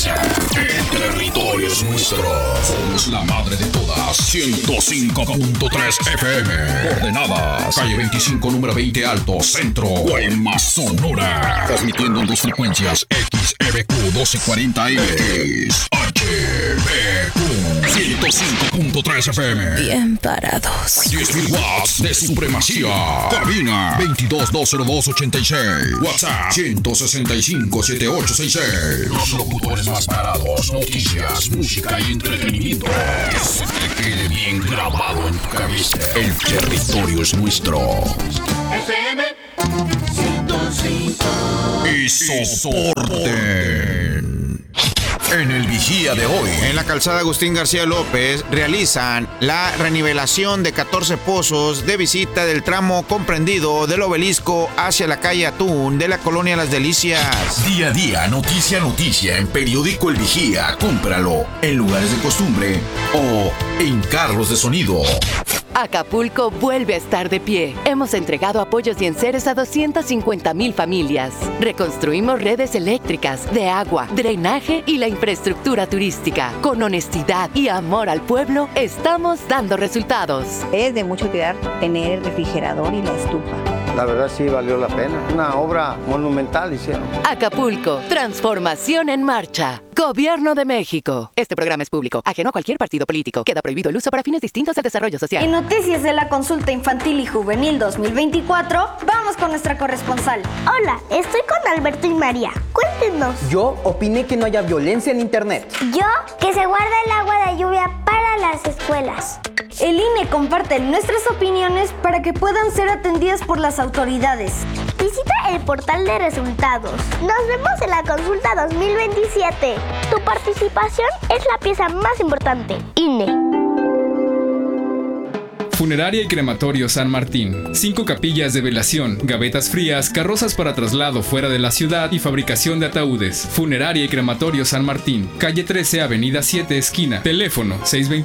comienza. El territorio es nuestro. Somos la madre de todas. 105.3 FM. Coordenadas. Calle 25, número 20 Alto, Centro. Guaymas, Sonora. Transmitiendo en dos frecuencias. XEBQ 1240M. XHBQ 105.3 FM. Bien parados. 10.000 watts de supremacía. Cabina 22-202-86. WhatsApp 165-7866. Los locutores más parados. Noticias, música y entretenimiento. Que se te quede bien grabado en tu cabeza. El territorio es nuestro. FM 105. Y soporten. En el Vigía de hoy. En la calzada Agustín García López realizan la renivelación de 14 pozos de visita del tramo comprendido del Obelisco hacia la calle Atún de la colonia Las Delicias. Día a día, noticia a noticia en Periódico El Vigía. Cómpralo en lugares de costumbre o en carros de sonido. Acapulco vuelve a estar de pie. Hemos entregado apoyos y enseres a 250,000 familias. Reconstruimos redes eléctricas, de agua, drenaje y la infraestructura turística. Con honestidad y amor al pueblo, estamos dando resultados. Es de mucha utilidad tener el refrigerador y la estufa. La verdad sí valió la pena. Una obra monumental hicieron. Acapulco, transformación en marcha. Gobierno de México. Este programa es público, ajeno a cualquier partido político. Queda prohibido el uso para fines distintos al desarrollo social. En noticias de la consulta infantil y juvenil 2024, vamos con nuestra corresponsal. Hola, estoy con Alberto y María. Cuéntenos. Yo opiné que no haya violencia en internet. Yo, que se guarda el agua de lluvia para las escuelas. El INE comparte nuestras opiniones para que puedan ser atendidas por las autoridades. Visita el portal de resultados. Nos vemos en la consulta 2027. Tu participación es la pieza más importante. INE. Funeraria y Crematorio San Martín. 5 capillas de velación, gavetas frías, carrozas para traslado fuera de la ciudad y fabricación de ataúdes. Funeraria y Crematorio San Martín. Calle 13, Avenida 7, esquina. Teléfono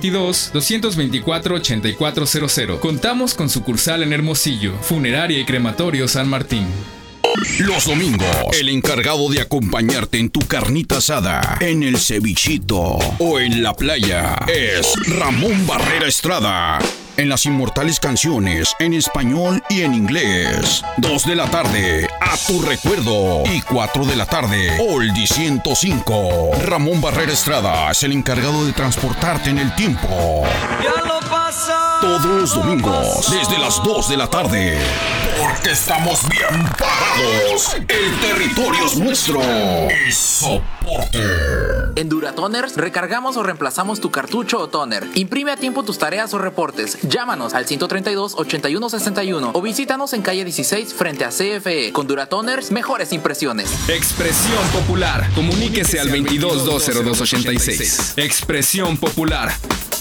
622-224-8400. Contamos con sucursal en Hermosillo. Funeraria y Crematorio San Martín. Los domingos, el encargado de acompañarte en tu carnita asada, en el cevichito o en la playa es Ramón Barrera Estrada. En las inmortales canciones en español y en inglés. 2 de la tarde, A Tu Recuerdo. Y 4 de la tarde, Oldie 105. Ramón Barrera Estrada es el encargado de transportarte en el tiempo. Ya lo pasa. Todos los domingos, desde las 2 de la tarde. Porque estamos bien parados. El territorio es nuestro. Y soporte. En Duratoners recargamos o reemplazamos tu cartucho o toner. Imprime a tiempo tus tareas o reportes. Llámanos al 132-8161 o visítanos en calle 16 frente a CFE. Con Duratoners, mejores impresiones. Expresión Popular. Comuníquese al 22-202-86. Expresión Popular.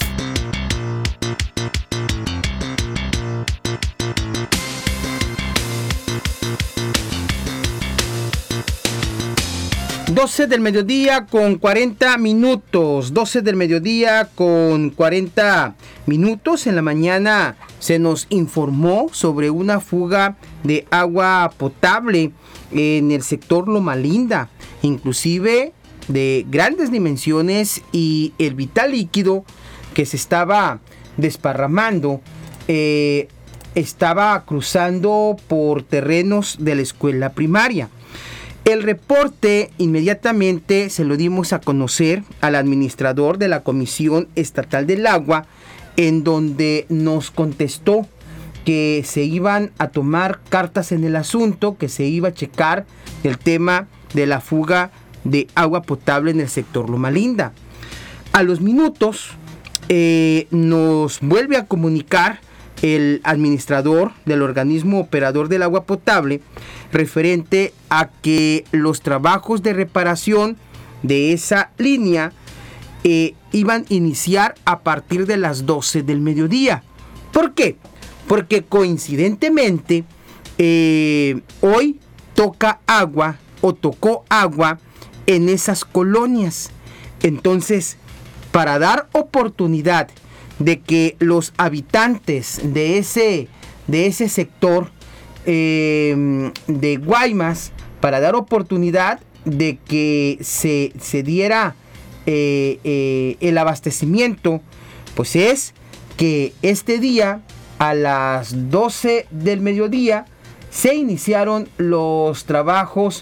Del mediodía con 40 minutos. 12 del mediodía con 40 minutos. En la mañana se nos informó sobre una fuga de agua potable en el sector Loma Linda, inclusive de grandes dimensiones, y el vital líquido que se estaba desparramando estaba cruzando por terrenos de la escuela primaria. El reporte inmediatamente se lo dimos a conocer al administrador de la Comisión Estatal del Agua, en donde nos contestó que se iban a tomar cartas en el asunto, que se iba a checar el tema de la fuga de agua potable en el sector Loma Linda. A los minutos nos vuelve a comunicar el administrador del organismo operador del agua potable referente a que los trabajos de reparación de esa línea iban a iniciar a partir de las 12 del mediodía. ¿Por qué? Porque coincidentemente hoy toca agua o tocó agua en esas colonias. Entonces, para dar oportunidad de que los habitantes de ese sector de Guaymas, para dar oportunidad de que se diera el abastecimiento, pues es que este día a las 12 del mediodía se iniciaron los trabajos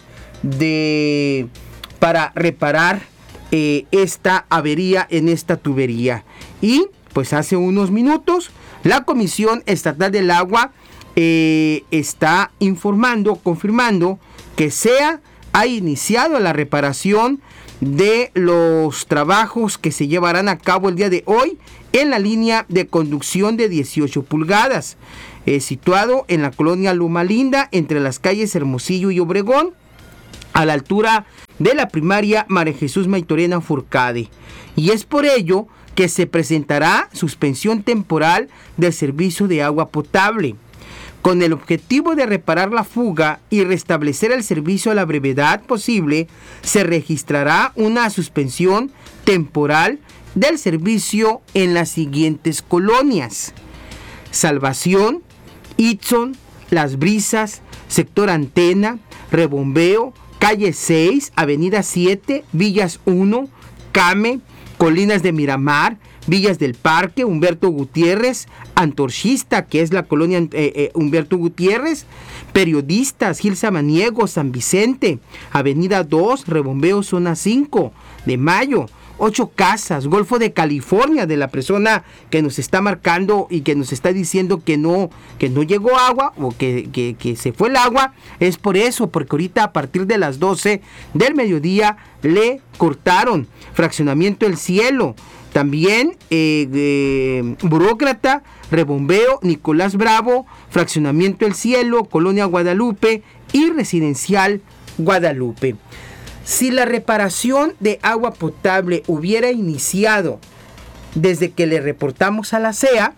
para reparar esta avería en esta tubería. Y pues hace unos minutos la Comisión Estatal del Agua está confirmando que SEA ha iniciado la reparación de los trabajos que se llevarán a cabo el día de hoy en la línea de conducción de 18 pulgadas, situado en la colonia Loma Linda, entre las calles Hermosillo y Obregón, a la altura de la primaria María Jesús Maitorena Furcade. Y es por ello que se presentará suspensión temporal del servicio de agua potable, con el objetivo de reparar la fuga y restablecer el servicio a la brevedad posible. Se registrará una suspensión temporal del servicio en las siguientes colonias: Salvación, Itson, Las Brisas, Sector Antena, Rebombeo, Calle 6, Avenida 7, Villas 1, Came, Colinas de Miramar, Villas del Parque, Humberto Gutiérrez, Antorchista, que es la colonia Humberto Gutiérrez, Periodistas, Gil Samaniego, San Vicente, Avenida 2, Rebombeo, Zona 5 de Mayo, 8 Casas, Golfo de California, de la persona que nos está marcando y que nos está diciendo que no llegó agua o que se fue el agua. Es por eso, porque ahorita a partir de las 12 del mediodía le cortaron. Fraccionamiento El Cielo, también Burócrata, Rebombeo, Nicolás Bravo, Fraccionamiento El Cielo, Colonia Guadalupe y Residencial Guadalupe. Si la reparación de agua potable hubiera iniciado desde que le reportamos a la SEA,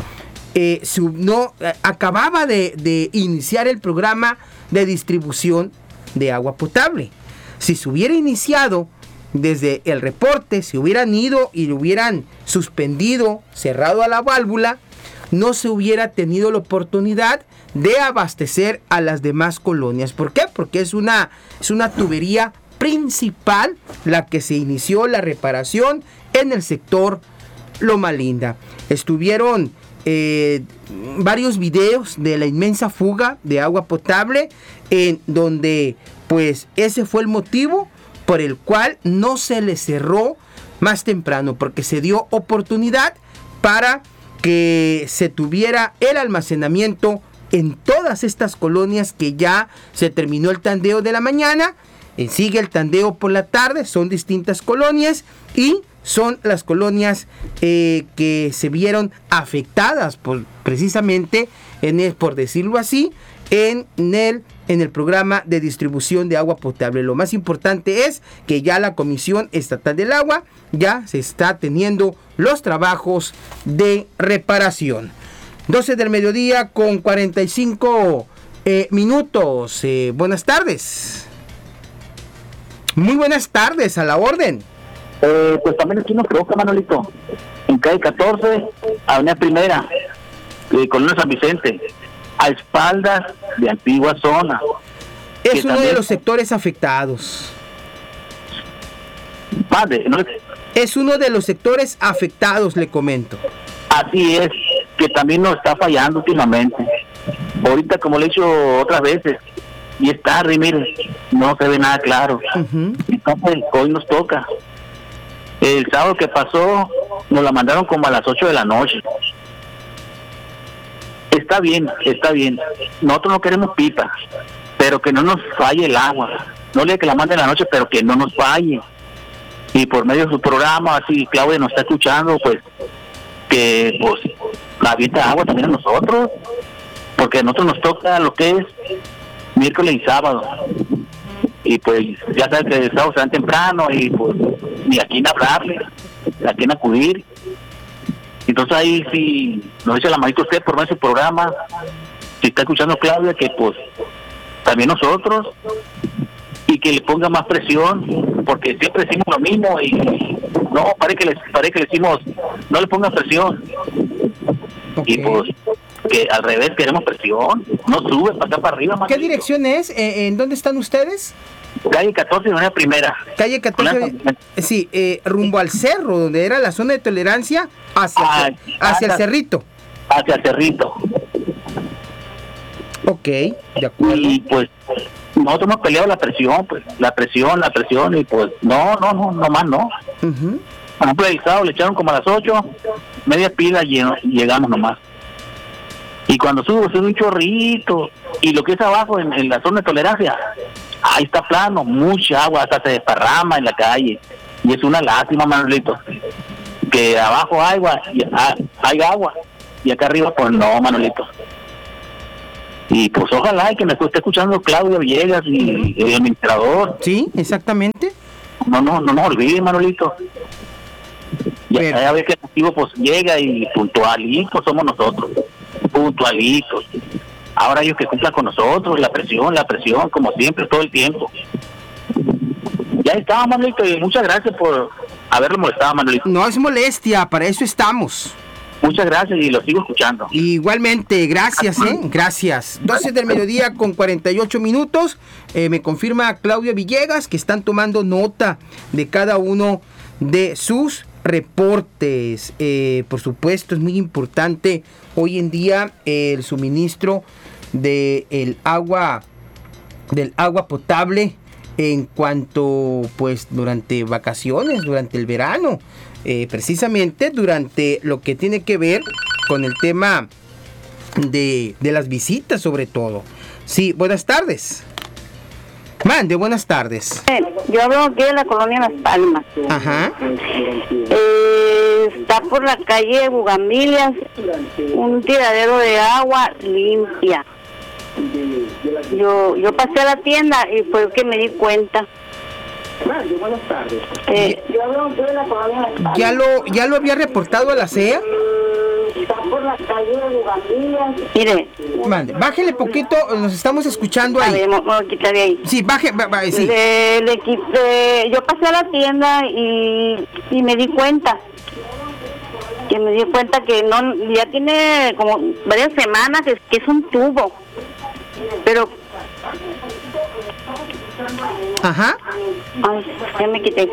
acababa de iniciar el programa de distribución de agua potable. Si se hubiera iniciado desde el reporte, si hubieran ido y lo hubieran suspendido, cerrado a la válvula, no se hubiera tenido la oportunidad de abastecer a las demás colonias. ¿Por qué? Porque es una tubería principal la que se inició la reparación en el sector Loma Linda. Estuvieron varios videos de la inmensa fuga de agua potable, en donde pues ese fue el motivo por el cual no se le cerró más temprano, porque se dio oportunidad para que se tuviera el almacenamiento en todas estas colonias, que ya se terminó el tandeo de la mañana. Sigue el tandeo por la tarde, son distintas colonias y son las colonias que se vieron afectadas precisamente, por decirlo así, en el programa de distribución de agua potable. Lo más importante es que ya la Comisión Estatal del Agua ya se está teniendo los trabajos de reparación. 12 del mediodía con 45 minutos. Buenas tardes. Muy buenas tardes, a la orden. Pues también aquí nos provoca, Manolito, en calle 14, Avenida Primera, Colonia San Vicente, a espaldas de Antigua Zona. Es uno de los sectores afectados. Padre, ¿no? Es uno de los sectores afectados, le comento. Así es, que también nos está fallando últimamente. Ahorita, como le he dicho otras veces, y es tarde, mire, no se ve nada claro. Entonces, hoy nos toca. El sábado que pasó, nos la mandaron como a las 8 de la noche. Está bien. Nosotros no queremos pipa, pero que no nos falle el agua. No le que la manden en la noche, pero que no nos falle. Y por medio de su programa, así Claudia nos está escuchando, pues, que pues la avienta de agua también a nosotros, porque a nosotros nos toca lo que es miércoles y sábado, y pues ya sabes que el sábado se dan temprano y pues ni a quién hablarle, a quién acudir. Entonces ahí si nos echa la manito usted por medio de su programa, si está escuchando Claudia, que pues también nosotros, y que le ponga más presión, porque siempre decimos lo mismo y no, parece que le decimos no le ponga presión. Okay. Y pues que al revés queremos presión, no sube, pasa para arriba. ¿Qué dirección es? ¿En dónde están ustedes? Calle 14 y una primera. Calle 14, sí, rumbo al cerro, donde era la zona de tolerancia, hacia el cerrito. Hacia el cerrito. Ok, de acuerdo. Y pues nosotros hemos peleado la presión, y pues no más no. Por ejemplo, el sábado le echaron como a las 8, media pila y llegamos nomás. Y cuando sube un chorrito, y lo que es abajo en la zona de tolerancia, ahí está plano, mucha agua, hasta se desparrama en la calle. Y es una lástima, Manolito, que abajo hay agua, y acá arriba pues no, Manolito. Y pues ojalá que me esté escuchando Claudio Villegas y el administrador. Sí, exactamente. No olvide, Manolito. Ya ves que el activo pues llega y puntualitos somos nosotros. Puntualitos. Ahora ellos que cumplan con nosotros, la presión, como siempre, todo el tiempo. Ya está, Manolito, y muchas gracias por haberlo molestado, Manolito. No es molestia, para eso estamos. Muchas gracias y lo sigo escuchando. Igualmente, gracias, gracias. 12 del mediodía con 48 minutos. Me confirma Claudio Villegas que están tomando nota de cada uno de sus reportes. Por supuesto, es muy importante hoy en día el suministro del agua potable en cuanto pues durante vacaciones, durante el verano, precisamente durante lo que tiene que ver con el tema de las visitas, sobre todo. Sí, buenas tardes. Mande, buenas tardes. Yo hablo aquí de la colonia Las Palmas. Ajá. Está por la calle Bugambilias un tiradero de agua limpia. Yo pasé a la tienda y fue que me di cuenta. Buenas tardes. Yo hablo aquí de la colonia Las Palmas. ¿Ya lo había reportado a la CEA? Está por la calle de Bugambilias. Mire. Mande, bájele poquito, nos estamos escuchando ahí. A ver, me voy a quitar de ahí. Sí, baje, sí. Le quité, yo pasé a la tienda y me di cuenta. Que no, ya tiene como varias semanas que es un tubo. Pero... Ajá. Ay, ya me quité.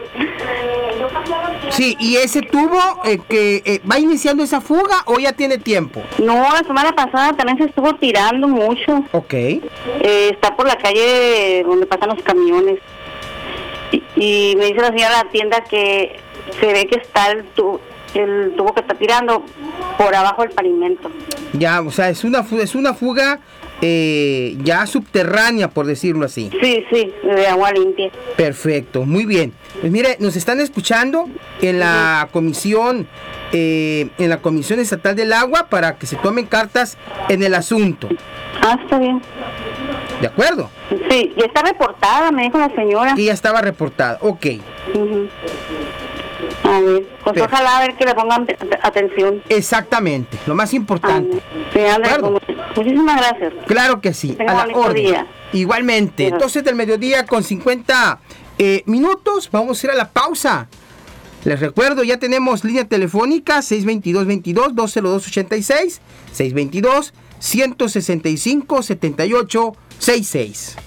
Sí, ¿y ese tubo que va iniciando esa fuga o ya tiene tiempo? No, la semana pasada también se estuvo tirando mucho. Ok. Está por la calle donde pasan los camiones. Y me dice la señora de la tienda que se ve que está el tubo que está tirando por abajo del pavimento. Ya, o sea, es una fuga ya subterránea, por decirlo así. Sí, de agua limpia. Perfecto, muy bien. Pues mire, nos están escuchando en la comisión estatal del agua para que se tomen cartas en el asunto. Ah, está bien. ¿De acuerdo? Sí, ya está reportada, me dijo la señora. Y ya estaba reportada, ok. A ver, pues ojalá a ver que le pongan atención. Exactamente, lo más importante. Sí, muchísimas gracias. Claro que sí, tenga a la orden. Día. Igualmente, 12 del mediodía con 50 minutos, vamos a ir a la pausa. Les recuerdo, ya tenemos línea telefónica 622-202-86, 622-165-7866.